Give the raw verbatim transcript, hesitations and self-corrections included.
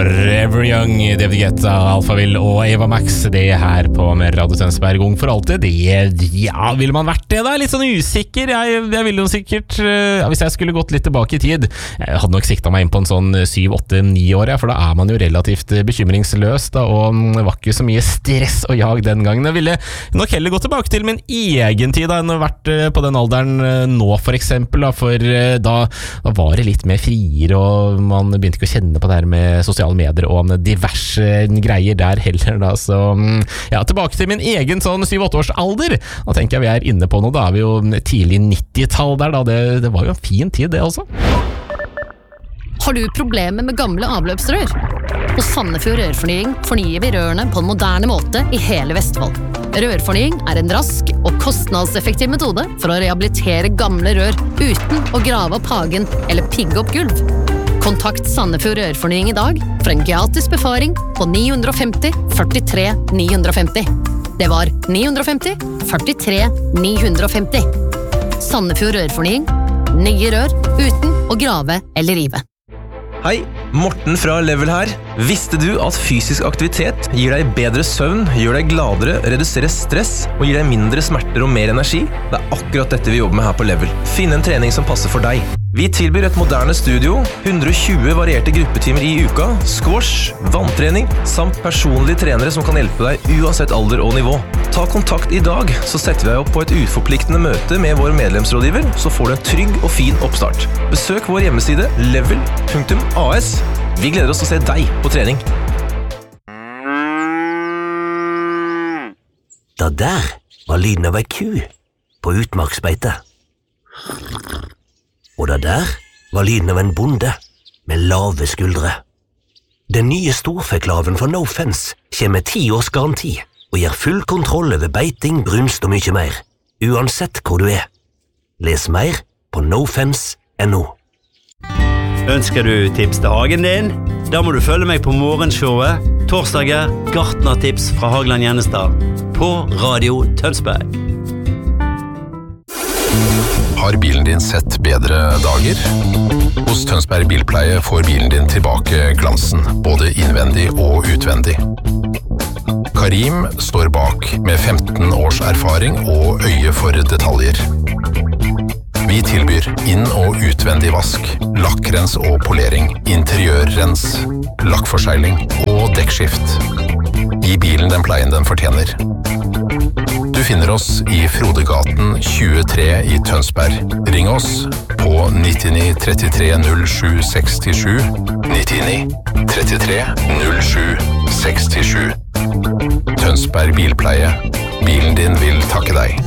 Forever Young, David Guetta, Alphaville og Eva Max. Det her på med Radio Tønsberg Ung for alltid. Det, ja, ville man vært det da? Litt sånn usikker. Jeg, jeg ville jo sikkert, ja, hvis jeg skulle gått litt tilbake i tid, jeg hadde nok siktet meg inn på en sånn syv, åtte, ni år, ja, for da er man jo relativt bekymringsløs da, og det var ikke så mye stress og jag den gangen. Jeg ville nok heller gå tilbake til min egen tid da, enn å ha vært på den alderen nå for eksempel, da, for da, da var det litt mer frier, og man begynte ikke å kjenne på det her med sosiale medier og diverse greier der heller da, så ja, tilbake til min egen sånn syv-åtte års alder. Da tenker jeg vi er inne på noe, da er vi jo tidlig nitti-tall der da, det, det var jo en fin tid det også. Har du problemer med gamle avløpsrør? Hos Sandefjord Rørfornying fornyer vi rørene på en moderne måte i hele Vestfold. Rørfornying er en rask og kostnadseffektiv metode for å rehabilitere gamle rør uten å grave opp hagen eller pigge opp gulv. Kontakt Sandefjord Rørfornying i dag for en gratis befaring på ni fem null, førtitre, ni fem null. Det var ni fem null, førtitre, ni fem null. Sandefjord Rørfornying. Nye rør uten å grave eller rive. Hei, Morten fra Level her. Visste du at fysisk aktivitet gir deg bedre søvn, gjør deg gladere, reduserer stress og gir deg mindre smerter og mer energi? Det er akkurat dette vi jobber med her på Level. Finn en trening som passer for deg. Vi tilbyr et moderne studio, hundre og tjue varierte gruppetimer i uka, squash, vanntrening, samt personlige trenere som kan hjelpe deg uansett alder og nivå. Ta kontakt i dag, så setter vi deg opp på et uforpliktende møte med vår medlemsrådgiver, så får du en trygg og fin oppstart. Besøk vår hjemmeside level punktum a s. Vi gleder oss til å se deg på trening. Da der var lyden av ei ku på utmarksbeite. Og da der var lyden av en bonde med lave skuldre. Den nye storfeklaven fra No Fence kommer med ti års garanti og gir full kontroll over beiting, brunst og mye mer, uansett hvor du er. Les mer på nofence punktum no. Ønsker du tips til hagen din? Da må du følge meg på morgenshowet torsdager gartnertips fra Hagland Gjennestad på Radio Tønsberg. Har bilen din sett bedre dager? Hos Tønsberg Bilpleie får bilen din tilbake glansen, både innvendig og utvendig. Karim står bak med femten års erfaring og øye for detaljer. Vi tilbyr inn- og utvendig vask, lakkrens og polering, interiørrens, lakkforsegling og dekkskift. Gi bilen den pleien den fortjener. Du finner oss i Frodegaten tjuetre i Tønsberg. Ring oss på nittini trettitre null sju sekstisju, nittini trettitre null sju sekstisju. Tønsberg Bilpleie. Bilen din vil takke deg.